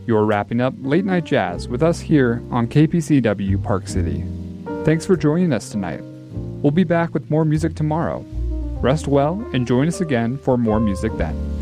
You're wrapping up Late Night Jazz with us here on KPCW Park City. Thanks for joining us tonight. We'll be back with more music tomorrow. Rest well and join us again for more music then.